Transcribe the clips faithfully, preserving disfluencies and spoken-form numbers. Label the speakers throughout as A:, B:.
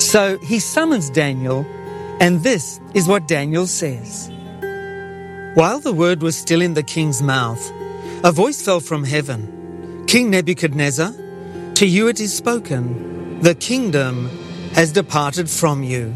A: So he summons Daniel, and this is what Daniel says. While the word was still in the king's mouth, a voice fell from heaven. King Nebuchadnezzar, to you it is spoken, the kingdom has departed from you.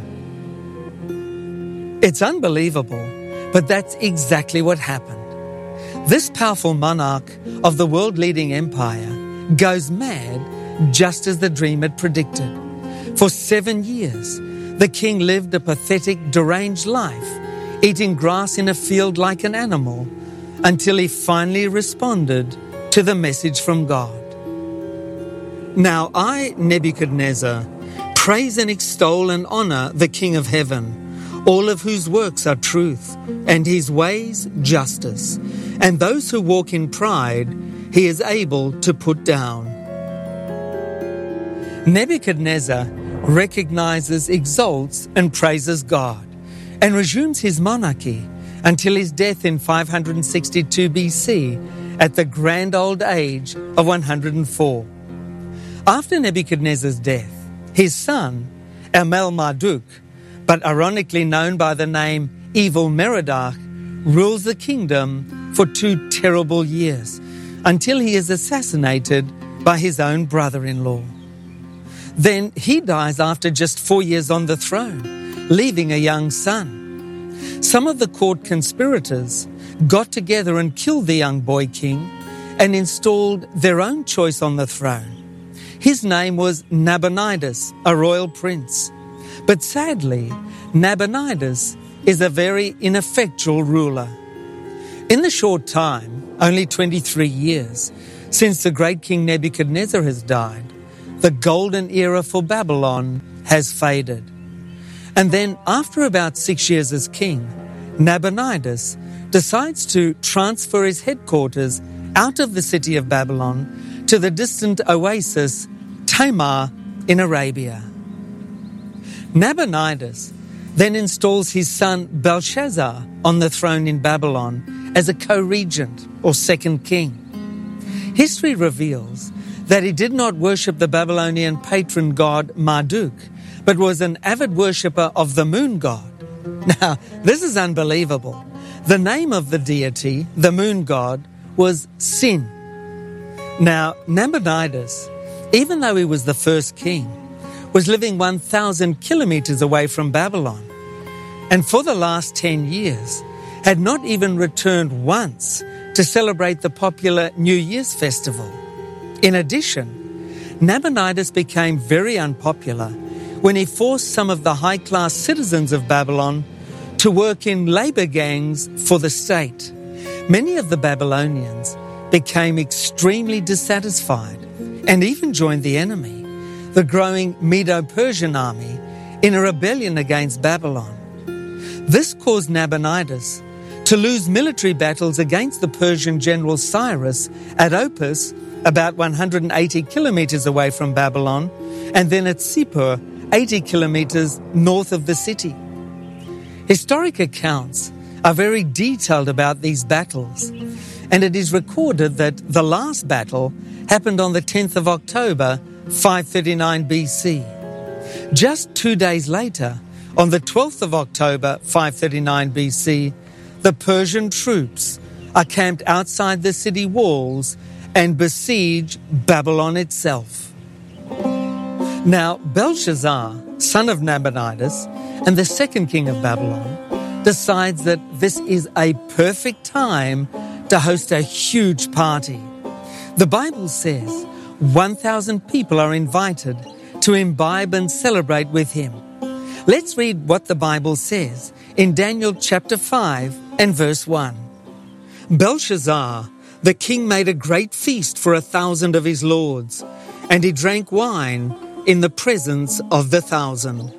A: It's unbelievable, but that's exactly what happened. This powerful monarch of the world-leading empire goes mad just as the dream had predicted. For seven years, the king lived a pathetic, deranged life, eating grass in a field like an animal, until he finally responded to the message from God. Now I, Nebuchadnezzar, praise and extol and honor the King of heaven, all of whose works are truth, and his ways justice, and those who walk in pride he is able to put down. Nebuchadnezzar recognizes, exalts, and praises God, and resumes his monarchy until his death in five hundred sixty-two B C at the grand old age of one hundred four. After Nebuchadnezzar's death, his son, Amel-Marduk, but ironically known by the name Evil Merodach, rules the kingdom for two terrible years until he is assassinated by his own brother-in-law. Then he dies after just four years on the throne, leaving a young son. Some of the court conspirators got together and killed the young boy king and installed their own choice on the throne. His name was Nabonidus, a royal prince. But sadly, Nabonidus is a very ineffectual ruler. In the short time, only twenty-three years, since the great King Nebuchadnezzar has died, the golden era for Babylon has faded. And then, after about six years as king, Nabonidus decides to transfer his headquarters out of the city of Babylon to the distant oasis Tamar in Arabia. Nabonidus then installs his son Belshazzar on the throne in Babylon as a co-regent or second king. History reveals that he did not worship the Babylonian patron god Marduk, but was an avid worshipper of the moon god. Now, this is unbelievable. The name of the deity, the moon god, was Sin. Now, Nabonidus, even though he was the first king, was living one thousand kilometers away from Babylon, and for the last ten years had not even returned once to celebrate the popular New Year's festival. In addition, Nabonidus became very unpopular when he forced some of the high-class citizens of Babylon to work in labor gangs for the state. Many of the Babylonians became extremely dissatisfied and even joined the enemy, the growing Medo-Persian army, in a rebellion against Babylon. This caused Nabonidus to lose military battles against the Persian general Cyrus at Opis, about one hundred eighty kilometers away from Babylon, and then at Sippur, eighty kilometers north of the city. Historic accounts are very detailed about these battles, and it is recorded that the last battle happened on the tenth of October, five thirty-nine B C. Just two days later, on the twelfth of October, five thirty-nine B C, the Persian troops are camped outside the city walls and besiege Babylon itself. Now, Belshazzar, son of Nabonidus, and the second king of Babylon, decides that this is a perfect time to host a huge party. The Bible says one thousand people are invited to imbibe and celebrate with him. Let's read what the Bible says in Daniel chapter five and verse one. Belshazzar, the king, made a great feast for a thousand of his lords, and he drank wine in the presence of the thousand.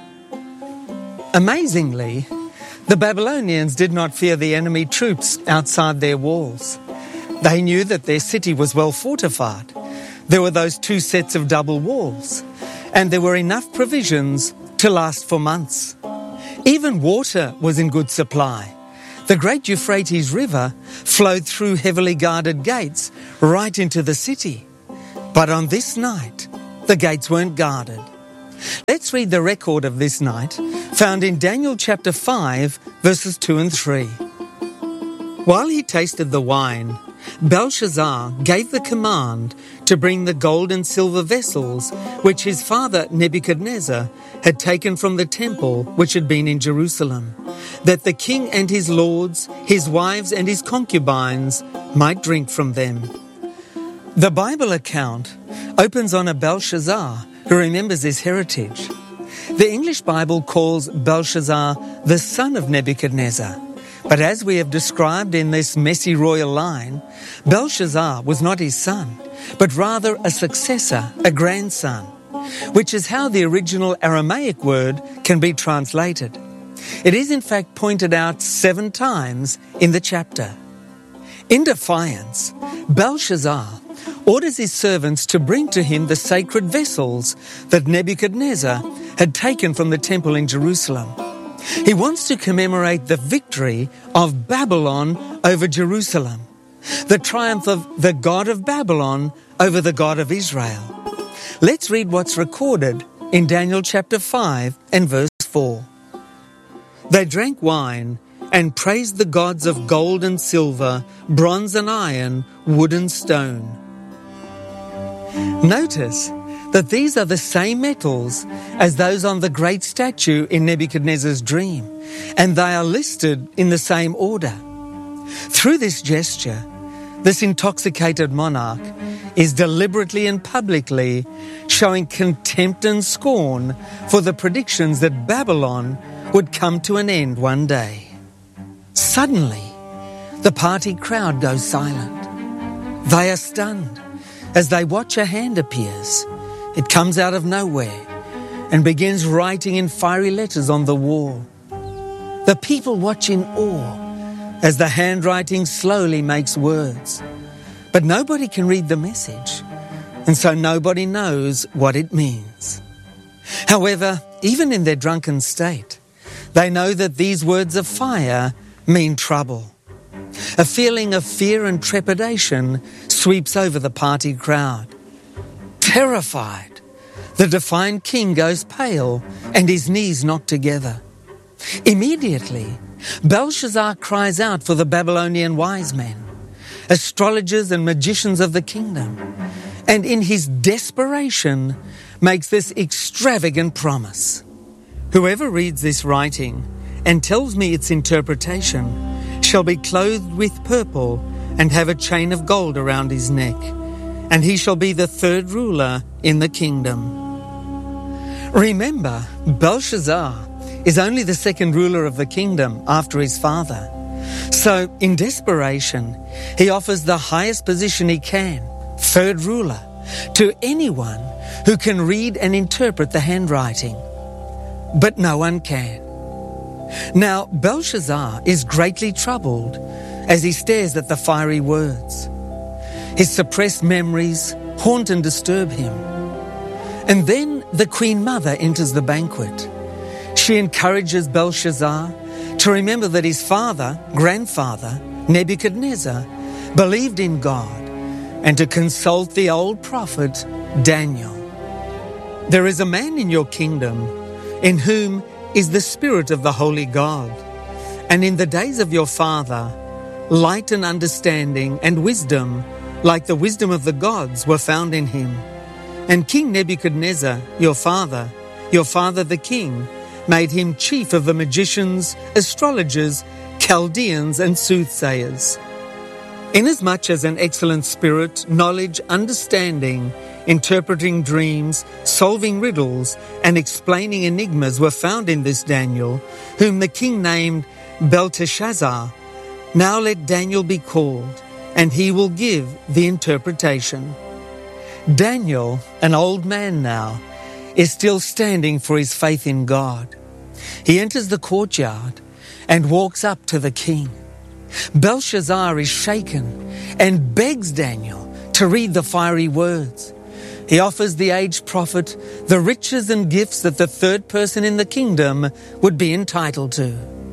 A: Amazingly, the Babylonians did not fear the enemy troops outside their walls. They knew that their city was well fortified. There were those two sets of double walls, and there were enough provisions to last for months. Even water was in good supply. The great Euphrates River flowed through heavily guarded gates right into the city. But on this night, the gates weren't guarded. Let's Let's read the record of this night, found in Daniel chapter five, verses two and three. While he tasted the wine, Belshazzar gave the command to bring the gold and silver vessels which his father Nebuchadnezzar had taken from the temple which had been in Jerusalem, that the king and his lords, his wives and his concubines might drink from them. The Bible account opens on a Belshazzar who remembers his heritage. The English Bible calls Belshazzar the son of Nebuchadnezzar. But as we have described in this messy royal line, Belshazzar was not his son, but rather a successor, a grandson, which is how the original Aramaic word can be translated. It is in fact pointed out seven times in the chapter. In defiance, Belshazzar orders his servants to bring to him the sacred vessels that Nebuchadnezzar had taken from the temple in Jerusalem. He wants to commemorate the victory of Babylon over Jerusalem, the triumph of the God of Babylon over the God of Israel. Let's read what's recorded in Daniel chapter five and verse four. They drank wine and praised the gods of gold and silver, bronze and iron, wood and stone. Notice that these are the same metals as those on the great statue in Nebuchadnezzar's dream, and they are listed in the same order. Through this gesture, this intoxicated monarch is deliberately and publicly showing contempt and scorn for the predictions that Babylon would come to an end one day. Suddenly, the party crowd goes silent. They are stunned as they watch a hand appears. It comes out of nowhere and begins writing in fiery letters on the wall. The people watch in awe as the handwriting slowly makes words. But nobody can read the message, and so nobody knows what it means. However, even in their drunken state, they know that these words of fire mean trouble. A feeling of fear and trepidation sweeps over the party crowd. Terrified, the defiant king goes pale and his knees knock together. Immediately, Belshazzar cries out for the Babylonian wise men, astrologers and magicians of the kingdom, and in his desperation makes this extravagant promise. Whoever reads this writing and tells me its interpretation shall be clothed with purple and have a chain of gold around his neck, and he shall be the third ruler in the kingdom. Remember, Belshazzar is only the second ruler of the kingdom after his father. So, in desperation, he offers the highest position he can, third ruler, to anyone who can read and interpret the handwriting. But no one can. Now, Belshazzar is greatly troubled as he stares at the fiery words. His suppressed memories haunt and disturb him. And then the Queen Mother enters the banquet. She encourages Belshazzar to remember that his father, grandfather, Nebuchadnezzar, believed in God, and to consult the old prophet Daniel. There is a man in your kingdom in whom is the spirit of the holy God, and in the days of your father, light and understanding and wisdom, like the wisdom of the gods, were found in him. And King Nebuchadnezzar, your father, your father the king, made him chief of the magicians, astrologers, Chaldeans, and soothsayers. Inasmuch as an excellent spirit, knowledge, understanding, interpreting dreams, solving riddles, and explaining enigmas were found in this Daniel, whom the king named Belteshazzar, now let Daniel be called, and he will give the interpretation. Daniel, an old man now, is still standing for his faith in God. He enters the courtyard and walks up to the king. Belshazzar is shaken and begs Daniel to read the fiery words. He offers the aged prophet the riches and gifts that the third person in the kingdom would be entitled to.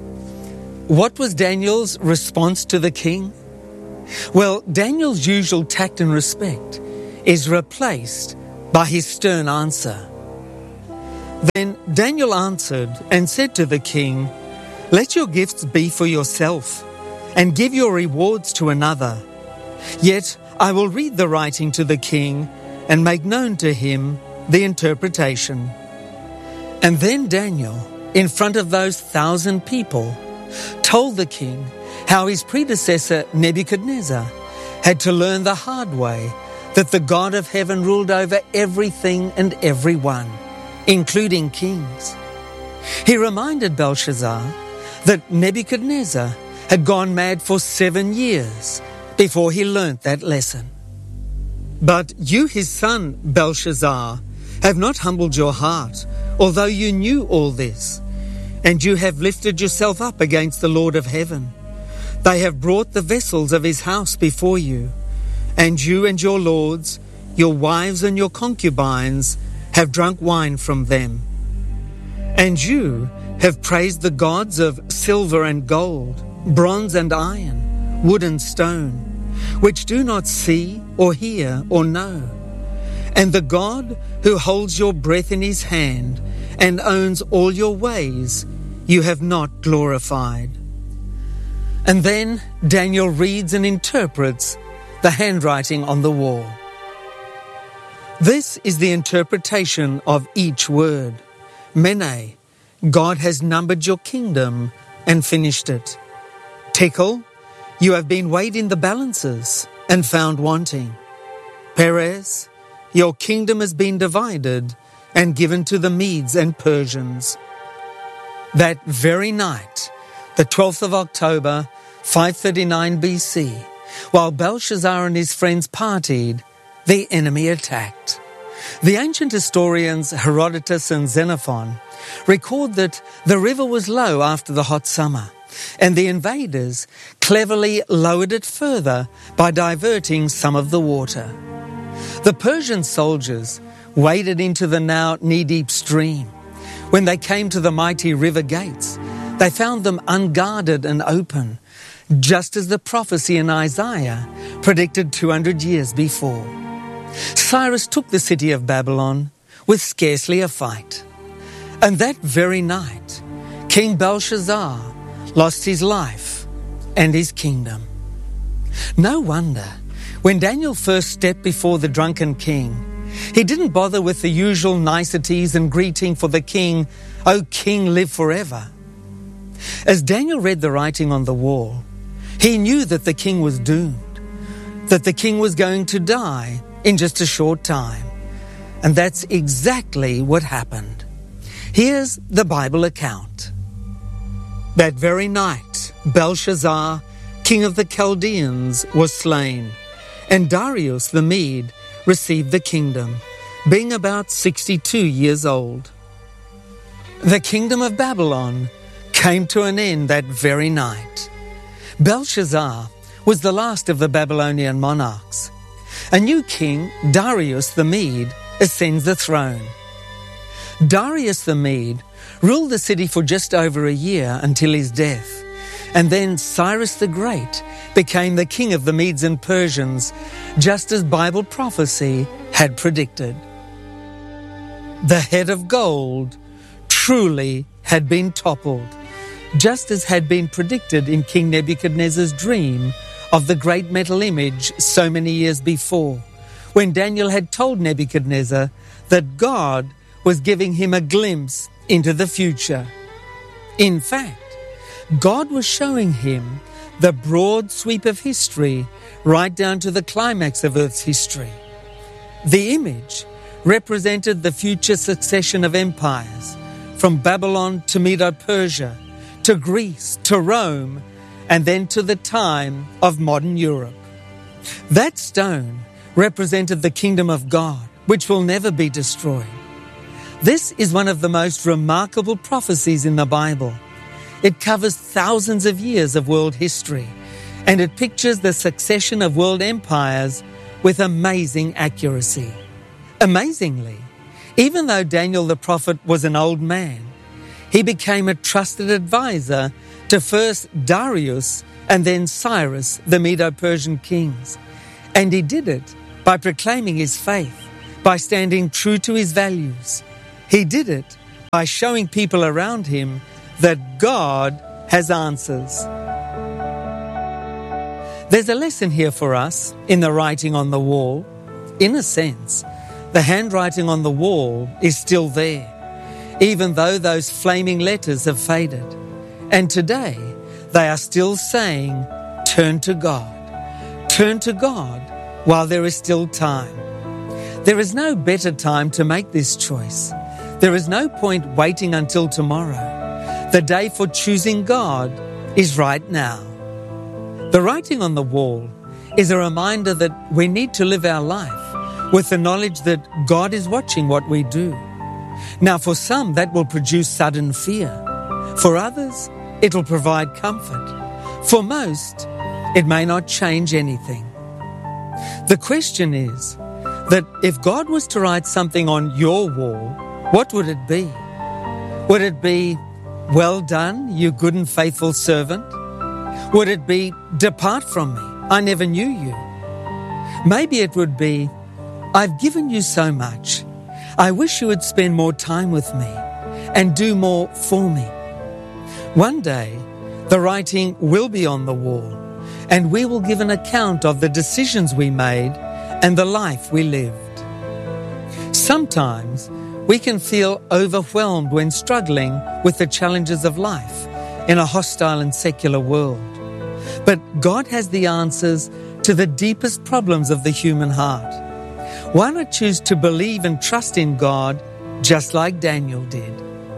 A: What was Daniel's response to the king? Well, Daniel's usual tact and respect is replaced by his stern answer. Then Daniel answered and said to the king, "Let your gifts be for yourself, and give your rewards to another. Yet I will read the writing to the king and make known to him the interpretation." And then Daniel, in front of those thousand people, told the king how his predecessor Nebuchadnezzar had to learn the hard way that the God of heaven ruled over everything and everyone, including kings. He reminded Belshazzar that Nebuchadnezzar had gone mad for seven years before he learnt that lesson. "But you, his son, Belshazzar, have not humbled your heart, although you knew all this, and you have lifted yourself up against the Lord of heaven. They have brought the vessels of his house before you, and you and your lords, your wives and your concubines, have drunk wine from them. And you have praised the gods of silver and gold, bronze and iron, wood and stone, which do not see or hear or know. And the God who holds your breath in his hand and owns all your ways, you have not glorified." And then Daniel reads and interprets the handwriting on the wall. This is the interpretation of each word. Mene, God has numbered your kingdom and finished it. Tekel, you have been weighed in the balances and found wanting. Peres, your kingdom has been divided and given to the Medes and Persians. That very night, the twelfth of October, five thirty-nine B C, while Belshazzar and his friends partied, the enemy attacked. The ancient historians Herodotus and Xenophon record that the river was low after the hot summer, and the invaders cleverly lowered it further by diverting some of the water. The Persian soldiers waded into the now knee-deep stream. When they came to the mighty river gates, they found them unguarded and open, just as the prophecy in Isaiah predicted two hundred years before. Cyrus took the city of Babylon with scarcely a fight. And that very night, King Belshazzar lost his life and his kingdom. No wonder, when Daniel first stepped before the drunken king, he didn't bother with the usual niceties and greeting for the king, "O king, live forever." As Daniel read the writing on the wall, he knew that the king was doomed, that the king was going to die in just a short time. And that's exactly what happened. Here's the Bible account. That very night, Belshazzar, king of the Chaldeans, was slain, and Darius the Mede received the kingdom, being about sixty-two years old. The kingdom of Babylon came to an end that very night. Belshazzar was the last of the Babylonian monarchs. A new king, Darius the Mede, ascends the throne. Darius the Mede ruled the city for just over a year until his death, and then Cyrus the Great became the king of the Medes and Persians, just as Bible prophecy had predicted. The head of gold truly had been toppled, just as had been predicted in King Nebuchadnezzar's dream of the great metal image so many years before, when Daniel had told Nebuchadnezzar that God was giving him a glimpse into the future. In fact, God was showing him the broad sweep of history right down to the climax of Earth's history. The image represented the future succession of empires, from Babylon to Medo-Persia, to Greece, to Rome, and then to the time of modern Europe. That stone represented the kingdom of God, which will never be destroyed. This is one of the most remarkable prophecies in the Bible. It covers thousands of years of world history, and it pictures the succession of world empires with amazing accuracy. Amazingly, even though Daniel the prophet was an old man, he became a trusted advisor to first Darius and then Cyrus, the Medo-Persian kings. And he did it by proclaiming his faith, by standing true to his values. He did it by showing people around him that God has answers. There's a lesson here for us in the writing on the wall. In a sense, the handwriting on the wall is still there, even though those flaming letters have faded. And today, they are still saying, turn to God. Turn to God while there is still time. There is no better time to make this choice. There is no point waiting until tomorrow. The day for choosing God is right now. The writing on the wall is a reminder that we need to live our life with the knowledge that God is watching what we do. Now, for some, that will produce sudden fear. For others, it will provide comfort. For most, it may not change anything. The question is that if God was to write something on your wall, what would it be? Would it be, well done, you good and faithful servant? Would it be, depart from me, I never knew you? Maybe it would be, I've given you so much. I wish you would spend more time with me and do more for me. One day, the writing will be on the wall, and we will give an account of the decisions we made and the life we lived. Sometimes we can feel overwhelmed when struggling with the challenges of life in a hostile and secular world. But God has the answers to the deepest problems of the human heart. Why not choose to believe and trust in God just like Daniel did?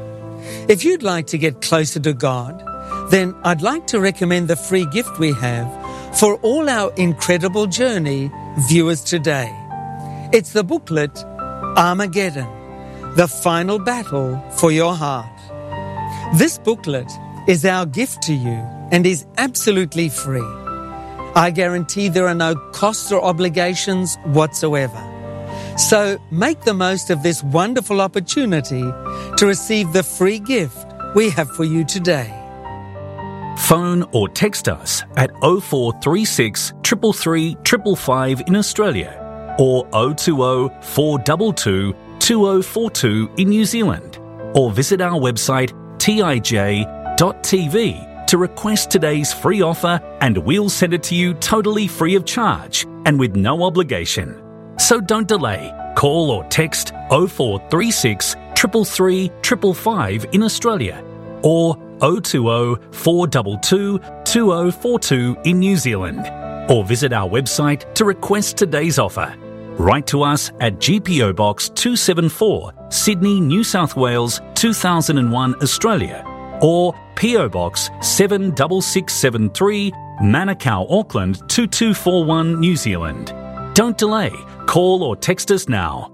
A: If you'd like to get closer to God, then I'd like to recommend the free gift we have for all our incredible journey viewers today. It's the booklet, Armageddon, the final battle for your heart. This booklet is our gift to you and is absolutely free. I guarantee there are no costs or obligations whatsoever. So make the most of this wonderful opportunity to receive the free gift we have for you today.
B: Phone or text us at oh four three six, three three three, five five in Australia or oh two oh, four two two, two oh four two in New Zealand, or visit our website t i j dot t v to request today's free offer, and we'll send it to you totally free of charge and with no obligation. So don't delay. Call or text oh four three six, three three three, five five in Australia or oh two oh, four two two, two oh four two in New Zealand, or visit our website to request today's offer. Write to us at G P O Box two seventy-four, Sydney, New South Wales two thousand one, Australia, or P O Box seven six six seven three, Manukau, Auckland two two four one, New Zealand. Don't delay. Call or text us now.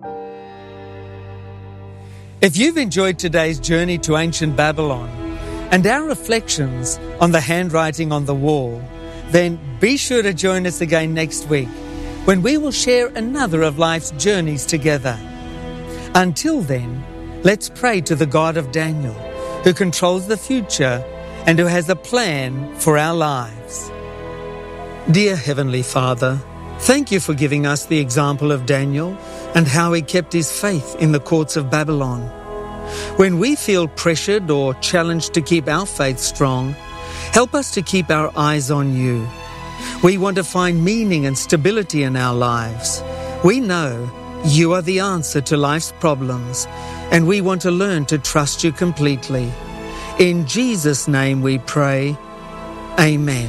A: If you've enjoyed today's journey to ancient Babylon and our reflections on the handwriting on the wall, then be sure to join us again next week when we will share another of life's journeys together. Until then, let's pray to the God of Daniel, who controls the future and who has a plan for our lives. Dear Heavenly Father, thank you for giving us the example of Daniel and how he kept his faith in the courts of Babylon. When we feel pressured or challenged to keep our faith strong, help us to keep our eyes on you. We want to find meaning and stability in our lives. We know you are the answer to life's problems, and we want to learn to trust you completely. In Jesus' name we pray. Amen.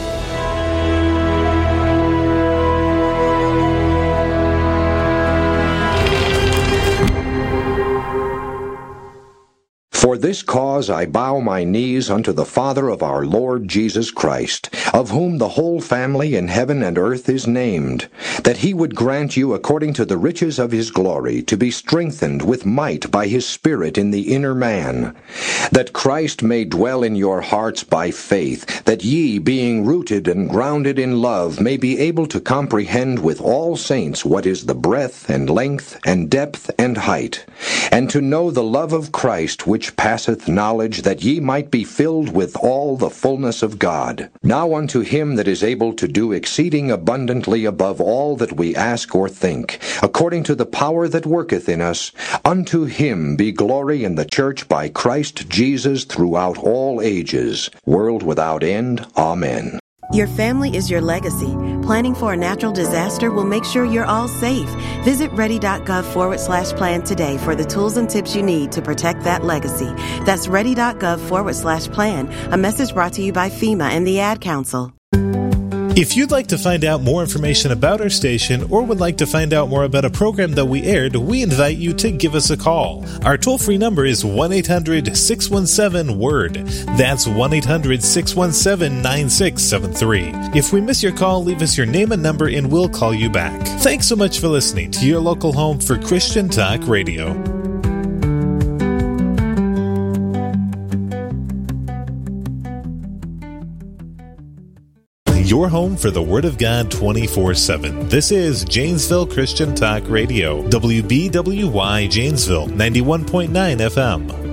C: For this cause I bow my knees unto the Father of our Lord Jesus Christ, of whom the whole family in heaven and earth is named, that he would grant you according to the riches of his glory to be strengthened with might by his Spirit in the inner man, that Christ may dwell in your hearts by faith, that ye, being rooted and grounded in love, may be able to comprehend with all saints what is the breadth and length and depth and height, and to know the love of Christ which which passeth knowledge, that ye might be filled with all the fullness of God. Now unto him that is able to do exceeding abundantly above all that we ask or think, according to the power that worketh in us, unto him be glory in the church by Christ Jesus throughout all ages, world without end. Amen.
D: Your family is your legacy. Planning for a natural disaster will make sure you're all safe. Visit ready.gov forward slash plan today for the tools and tips you need to protect that legacy. That's ready.gov forward slash plan. A message brought to you by FEMA and the Ad Council.
E: If you'd like to find out more information about our station or would like to find out more about a program that we aired, we invite you to give us a call. Our toll-free number is one eight hundred six one seven word. That's one eight hundred six one seven nine six seven three. If we miss your call, leave us your name and number and we'll call you back. Thanks so much for listening to your local home for Christian Talk Radio. Your home for the Word of God twenty-four seven. This is Janesville Christian Talk Radio. W B W Y Janesville, ninety-one point nine F M.